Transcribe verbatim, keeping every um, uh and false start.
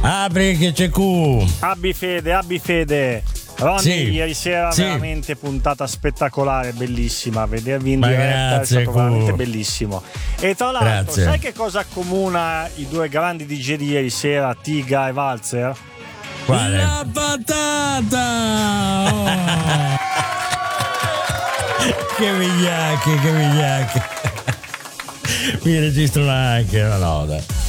Apri che c'è Q. Abbi fede, abbi fede. Ronny, sì, ieri sera sì. veramente puntata spettacolare, bellissima. Vedervi in Ma diretta grazie, è stato Q. veramente bellissimo. E tra l'altro, Grazie. sai che cosa accomuna i due grandi D J di ieri sera, Tiga e Walzer? Quale? La patata! Oh. Che vigliacchi, che vigliacchi. Mi registrano anche, no, no, dai.